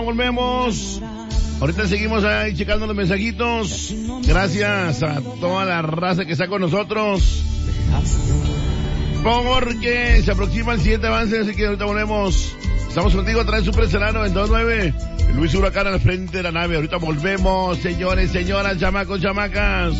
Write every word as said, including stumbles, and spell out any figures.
Volvemos. Ahorita seguimos ahí checando los mensajitos. Gracias a toda la raza que está con nosotros. Porque se aproxima el siguiente avance, así que ahorita volvemos. Estamos contigo a través de Super Estelar noventa y dos punto nueve. Luis Huracán al frente de la nave. Ahorita volvemos, señores, señoras, chamacos, chamacas.